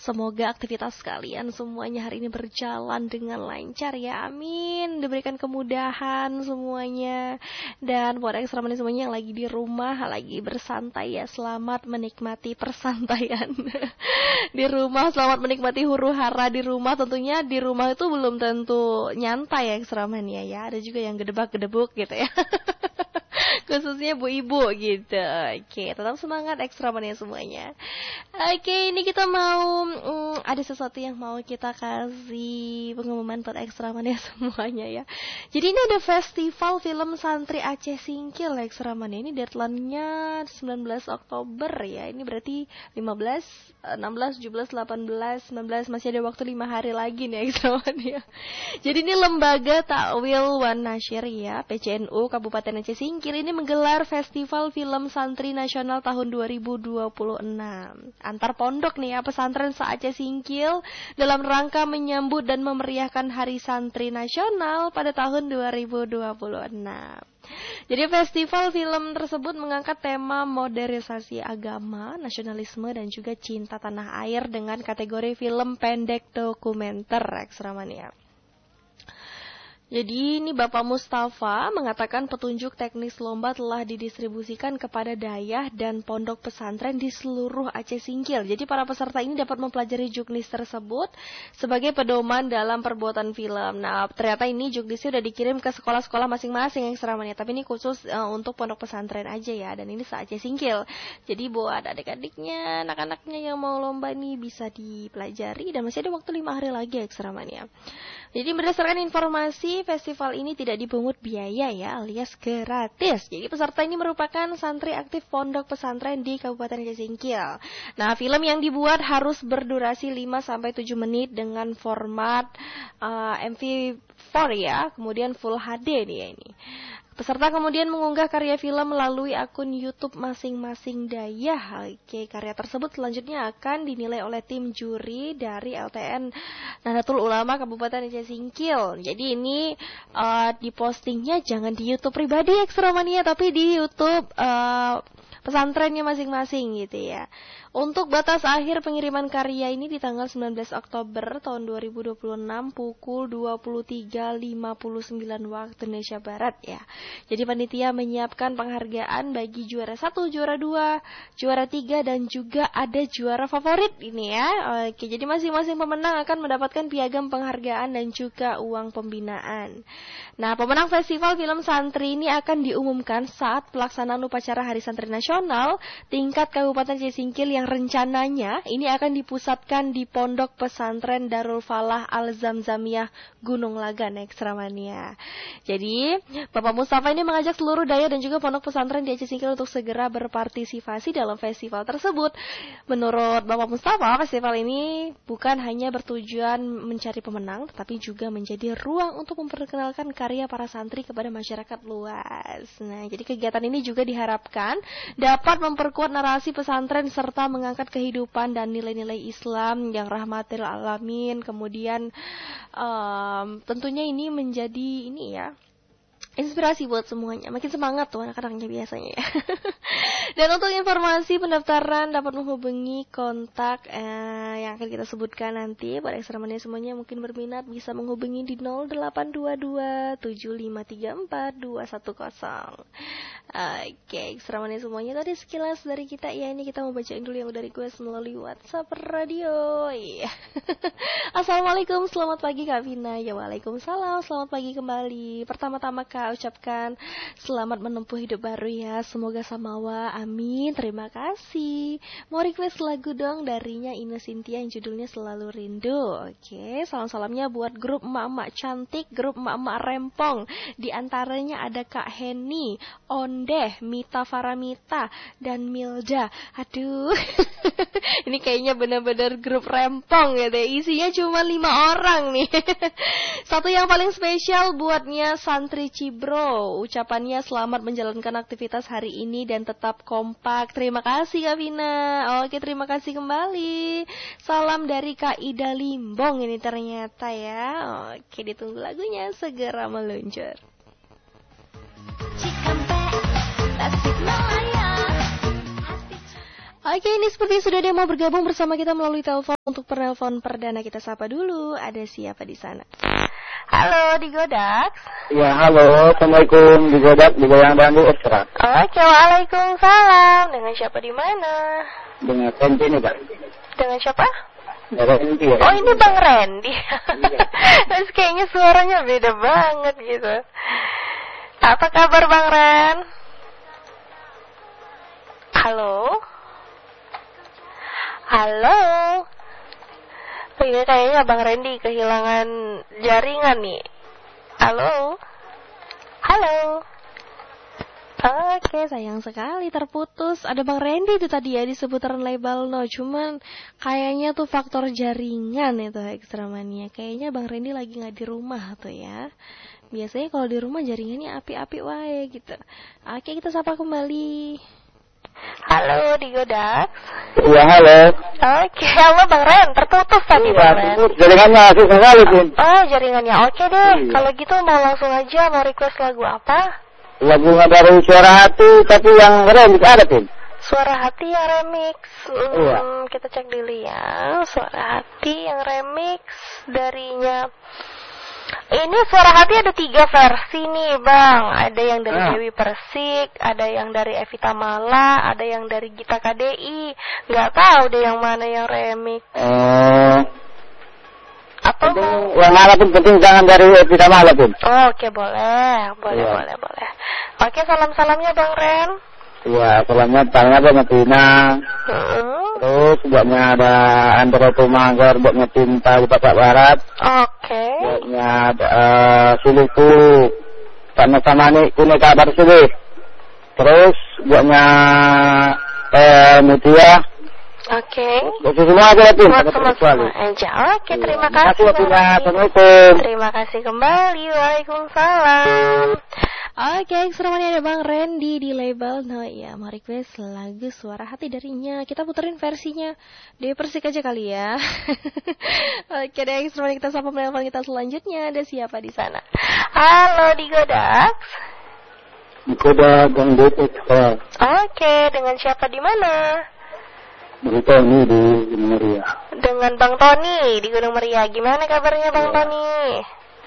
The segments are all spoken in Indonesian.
Semoga aktivitas kalian semuanya hari ini berjalan dengan lancar ya, amin. Diberikan kemudahan semuanya. Dan buat ekstra manis semuanya yang lagi di rumah, lagi bersantai ya, selamat menikmati persantaian. Di rumah, selamat menikmati huru hara di rumah. Tentunya di rumah itu belum tentu nyantai ya ekstra mania ya. Ada juga yang gedebak-gedebuk gitu ya. Khususnya bu ibu gitu. Oke, tetap semangat ekstra mania semuanya. Oke, ini kita mau ada sesuatu yang mau kita kasih pengumuman buat ekstra mania semuanya ya. Jadi ini ada festival film santri Aceh Singkil ekstra mania. Ini deadline-nya 19 Oktober ya. Ini berarti 15, 16, 17, 18, 19, masih ada waktu 5 hari lagi nih ekstra mania. Jadi ini Lembaga Takwil Wan Nasyir ya, PCNU Kabupaten Aceh Singkil ini menggelar Festival Film Santri Nasional tahun 2026 antar pondok nih ya, pesantren se-Aceh Singkil dalam rangka menyambut dan memeriahkan Hari Santri Nasional pada tahun 2026. Jadi festival film tersebut mengangkat tema modernisasi agama, nasionalisme dan juga cinta tanah air dengan kategori film pendek dokumenter ekstra mania. Jadi ini Bapak Mustafa mengatakan petunjuk teknis lomba telah didistribusikan kepada dayah dan pondok pesantren di seluruh Aceh Singkil. Jadi para peserta ini dapat mempelajari juknis tersebut sebagai pedoman dalam perbuatan film. Nah ternyata ini juknisnya sudah dikirim ke sekolah-sekolah masing-masing yang seramanya. Tapi ini khusus untuk pondok pesantren aja ya. Dan ini se-Aceh Singkil. Jadi buat adik-adiknya, anak-anaknya yang mau lomba ini bisa dipelajari. Dan masih ada waktu 5 hari lagi ya seramanya. Jadi berdasarkan informasi, festival ini tidak dipungut biaya ya, alias gratis. Jadi peserta ini merupakan santri aktif pondok pesantren di Kabupaten Aceh Singkil. Nah, film yang dibuat harus berdurasi 5-7 menit dengan format MV4 ya, kemudian Full HD nih ya ini. Peserta kemudian mengunggah karya film melalui akun YouTube masing-masing dayah. Oke, karya tersebut selanjutnya akan dinilai oleh tim juri dari LTN Nahdlatul Ulama Kabupaten Aceh Singkil. Jadi ini dipostingnya jangan di YouTube pribadi ekstra mania, tapi di YouTube pesantrennya masing-masing gitu ya. Untuk batas akhir pengiriman karya ini di tanggal 19 Oktober tahun 2026 pukul 23.59 waktu Indonesia Barat ya. Jadi panitia menyiapkan penghargaan bagi juara 1, juara 2, juara 3 dan juga ada juara favorit ini ya. Oke, jadi masing-masing pemenang akan mendapatkan piagam penghargaan dan juga uang pembinaan. Nah, pemenang Festival Film Santri ini akan diumumkan saat pelaksanaan upacara Hari Santri Nasional tingkat Kabupaten Aceh Singkil yang rencananya ini akan dipusatkan di Pondok Pesantren Darul Falah Al-Zamzamiyah Gunung Lagan ekstra mania. Jadi, Bapak Mustafa ini mengajak seluruh daya dan juga pondok pesantren di Aceh Singkil untuk segera berpartisipasi dalam festival tersebut. Menurut Bapak Mustafa, festival ini bukan hanya bertujuan mencari pemenang, tetapi juga menjadi ruang untuk memperkenalkan karya para santri kepada masyarakat luas. Nah, jadi kegiatan ini juga diharapkan dapat memperkuat narasi pesantren serta mengangkat kehidupan dan nilai-nilai Islam yang rahmatil alamin. Kemudian tentunya ini menjadi ini ya, inspirasi buat semuanya. Makin semangat tuh anak-anaknya biasanya ya. Dan untuk informasi pendaftaran dapat menghubungi kontak yang akan kita sebutkan nanti. Pada ekstra mania semuanya mungkin berminat bisa menghubungi di 0822 7534 210. Oke, ekstra mania semuanya tadi sekilas dari kita ya. Ini kita mau bacain dulu yang udah request melalui WhatsApp radio. Iya. Assalamualaikum, selamat pagi Kak Vina. Ya waalaikumsalam, selamat pagi kembali. Pertama-tama Kak ucapkan selamat menempuh hidup baru ya. Semoga samawa, amin. Terima kasih. Mau request lagu dong darinya Ina Cynthia yang judulnya Selalu Rindu. Oke, salam-salamnya buat grup emak-emak cantik, grup emak-emak rempong. Di antaranya ada Kak Heni, Ondeh, Mita Faramita, dan Milda. Aduh, ini kayaknya benar-benar grup rempong ya deh. Isinya cuma 5 orang nih. Satu yang paling spesial buatnya Santri Cibro. Ucapannya selamat menjalankan aktivitas hari ini dan tetap kompak. Terima kasih Kak Vina. Oke, terima kasih kembali. Salam dari Kak Ida Limbong ini ternyata ya. Oke, ditunggu lagunya segera meluncur. Oke, ini seperti sudah ada yang mau bergabung bersama kita melalui telepon. Untuk penelpon perdana kita sapa dulu. Ada siapa di sana? Halo, di Godak. Ya, halo. Assalamualaikum, di Godak, di Goyang Bandu, Ekstra. Oke, waalaikumsalam. Dengan siapa di mana? Dengan Randy nih, Pak. Dengan siapa? Randy ya. Oh, ini Bang Randy. Terus kayaknya suaranya beda banget gitu. Apa kabar Bang Ren? Halo? Halo? Ini kayaknya Bang Randy kehilangan jaringan nih. Halo? Halo? Oke, sayang sekali terputus. Ada Bang Randy itu tadi ya di seputaran Lebalno. Cuman kayaknya tuh faktor jaringan itu Ekstramania. Kayaknya Bang Randy lagi gak di rumah tuh ya. Biasanya kalau di rumah jaringannya api-api wae gitu. Oke, kita sapa kembali. Halo, di Godak. Iya, halo. Oke, halo Bang Ren, terputus tadi Bang Ren. Jaringannya susah sekali, Pin. Oh, jaringannya oke deh. Kalau gitu mau langsung aja, mau request lagu apa? Lagu dari Suara Hati, tapi yang remix ada, Pin. Suara Hati yang remix. Kita cek dulu ya. Suara Hati yang remix darinya. Ini Suara Hati ada 3 versi nih Bang. Ada yang dari Dewi Persik, ada yang dari Evita Mala, ada yang dari Gita KDI. Gak tahu deh yang mana yang remix. Apa Bang? Yang mana pun penting jangan dari Evita Mala, Pin. Oke, boleh. Oke, salam-salamnya Bang Ren. Iya, salamnya buat Tina. Terus buatnya ada Andra Tumanggar, buatnya Cinta di Bapak Barat. Oke. Buatnya ada Suluku, sama nih punya kabar sih. Terus buatnya Mutia. Oke. Buat semua aja tuh. Buat semua aja. Oke, terima kasih. Assalamualaikum. Terima kasih kembali. Waalaikumsalam. Oke, Ekstramania ada Bang Randy di label. Nah ya, mau request lagu Suara Hati darinya. Kita puterin versinya Dewi Persik aja kali ya. Oke deh, Ekstramania, kita sapa penelpon kita selanjutnya. Ada siapa di sana? Halo, di Godak. Di Godak, Bang Detek. Oke, dengan siapa di mana? Bang Tony di Gunung Meriah. Dengan Bang Tony di Gunung Meriah. Gimana kabarnya Bang Tony?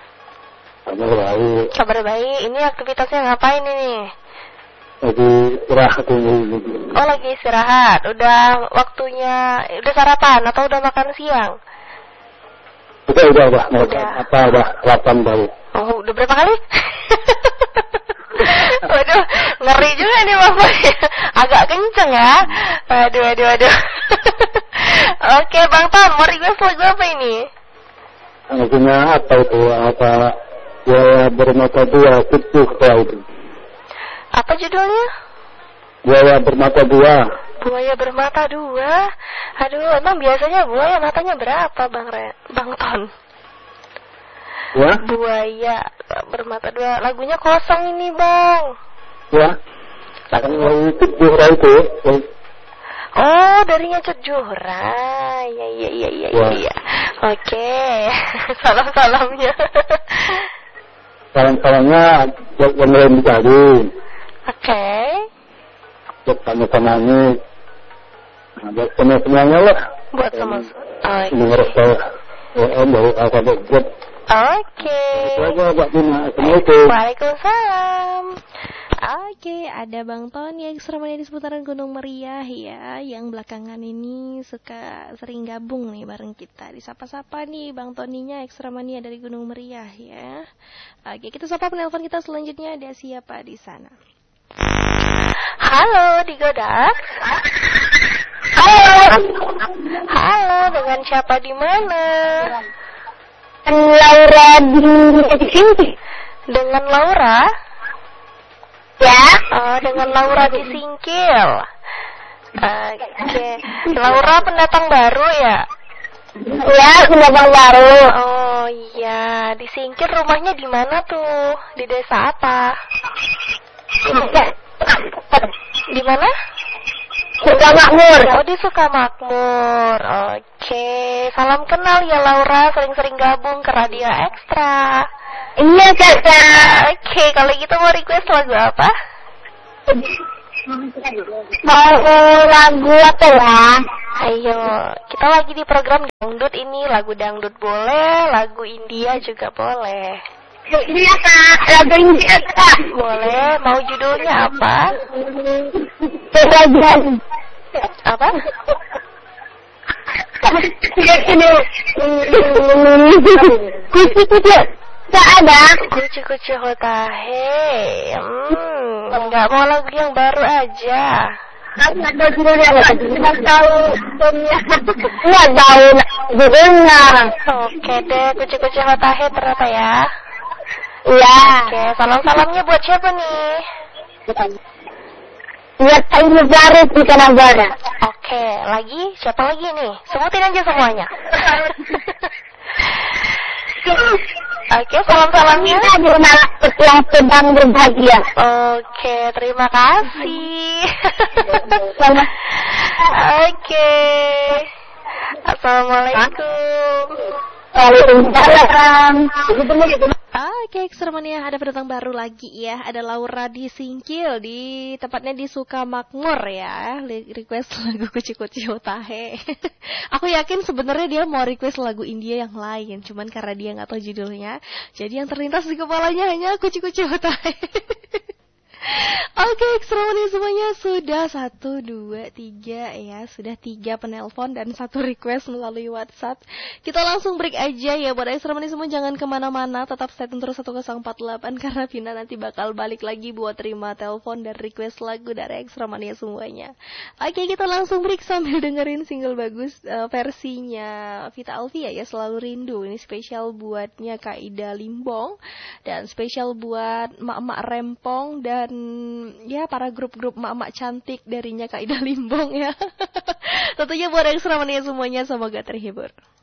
Kabar baik. Ini aktivitasnya ngapain ini? Lagi istirahat ini. Oh, lagi istirahat. Udah waktunya, udah sarapan atau udah makan siang? Udah. Udah 8 kali. Oh, udah berapa kali? Waduh, ngeri juga nih Bapak. Agak kenceng ya. Waduh. Oke, Bang Tom, mau request lagu apa ini? Lagunya apa itu? Buaya Bermata Dua, Kutuh itu. Apa judulnya? Buaya Bermata Dua. Buaya Bermata Dua. Aduh, emang biasanya buaya matanya berapa Bang Ton? Ya? Buaya Bermata Dua. Lagunya kosong ini Bang. Ya. Lagu Juhra itu. Oh, darinya Cut Juhra. Iya. Oke. Salam-salamnya. Salam-salamnya buat yang lain tadi. Oke. Buat teman-temannya. Buat teman-temannya lah. Buat sama. Dengar saya. Dari alfabet Z. Oke. Itu aja buat Dina. Assalamualaikum. Waalaikumsalam. Oke, ada Bang Tony yang Ekstramania di seputaran Gunung Meriah ya, yang belakangan ini sering gabung nih bareng kita. Disapa-sapa nih Bang Toninya Ekstramania dari Gunung Meriah ya. Oke, kita sapa penelpon kita selanjutnya. Ada siapa di sana? Halo, di Godak. Halo, dengan siapa di mana? Laura di sini. Dengan Laura? Ya. Oh, dengan Laura di Singkil. Oke. Laura pendatang baru ya? Ya, pendatang baru. Oh iya, di Singkil rumahnya di mana tuh? Di desa apa? Di mana? Sukamakmur. Oh, di Sukamakmur. Oke. Salam kenal ya Laura, sering-sering gabung ke Radio Ekstra. Iya, Kakak. Oke, kalau gitu mau request lagu apa? Mau lagu apa ya? Ayo, kita lagi di program dangdut ini. Lagu dangdut boleh, lagu India juga boleh. Iya Kak, lagu India Kak. Boleh, mau judulnya apa? Pelajaran. Apa? Kucu-kucu. Gak ada. Kucu-kucu hotahe. Nggak mau lagu yang baru aja. Nggak tahu judulnya. Nggak tahu filmnya. Nggak tahu judulnya. Oke deh, kucu-kucu hotahe ternyata ya. Iya. Oke, salam-salamnya buat siapa nih? Buat Ayu baru di Kanabara. Oke, lagi? Siapa lagi nih? Sebutin aja semuanya. Oke, salam-salamnya. Kita di rumah yang sedang berbahagia. Oke, terima kasih. Oke. Assalamualaikum. Waalaikumsalam. Oke, Ekstremania, ada pendatang baru lagi ya. Ada Laura di Singkil, tepatnya di Sukamakmur ya. Request lagu Kuci-Kuci Hotahe. Aku yakin sebenarnya dia mau request lagu India yang lain, cuman karena dia nggak tahu judulnya, jadi yang terlintas di kepalanya hanya Kuci-Kuci Hotahe. Oke, Ekstremania semuanya sudah 1, 2, 3 ya. Sudah 3 penelpon dan 1 request melalui WhatsApp. Kita langsung break aja ya. Buat Ekstremania semua jangan kemana-mana, tetap stay tune terus 1048 karena Vina nanti bakal balik lagi buat terima telepon dan request lagu dari Ekstremania semuanya. Oke, kita langsung break sambil dengerin single bagus versinya Vita Alvia ya, Selalu Rindu. Ini spesial buatnya Kak Ida Limbong dan spesial buat mak-mak Rempong dan ya para grup-grup mak-mak cantik darinya Kak Ida Limbong ya. Tentunya buat Ekstremania semuanya, semoga terhibur.